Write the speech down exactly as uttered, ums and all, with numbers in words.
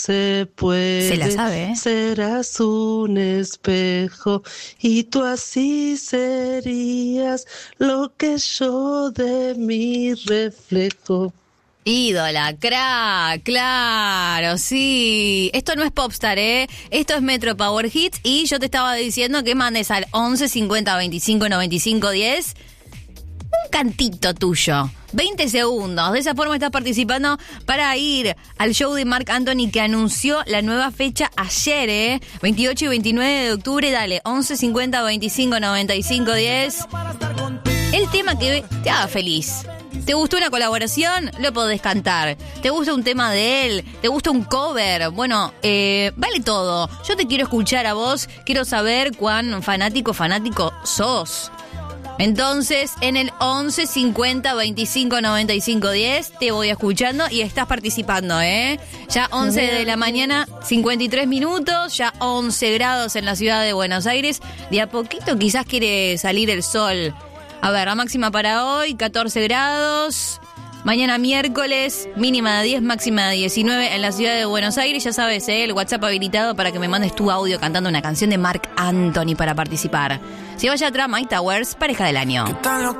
se puede. Se la sabe, ¿eh? Serás un espejo y tú así serías lo que yo de mi reflejo. Ídola, crack, claro, sí. Esto no es Popstar, ¿eh? Esto es Metro Power Hits y yo te estaba diciendo que mandes al once cincuenta veinticinco noventa y cinco diez un cantito tuyo. veinte segundos. De esa forma estás participando para ir al show de Marc Anthony que anunció la nueva fecha ayer, ¿eh? veintiocho y veintinueve de octubre. Dale, once cincuenta veinticinco noventa y cinco diez. El tema que te haga feliz. ¿Te gustó una colaboración? Lo podés cantar. ¿Te gusta un tema de él? ¿Te gusta un cover? Bueno, eh, vale todo. Yo te quiero escuchar a vos. Quiero saber cuán fanático, fanático sos. Entonces, en el once cincuenta veinticinco noventa y cinco diez te voy escuchando y estás participando, ¿eh? Ya once de la mañana, cincuenta y tres minutos, ya once grados en la ciudad de Buenos Aires. De a poquito quizás quiere salir el sol. A ver, la máxima para hoy, catorce grados. Mañana miércoles, mínima de diez, máxima de diecinueve en la ciudad de Buenos Aires. Ya sabes, ¿eh? El WhatsApp habilitado para que me mandes tu audio cantando una canción de Marc Anthony para participar. Se vaya atrás, Mike Towers, pareja del año.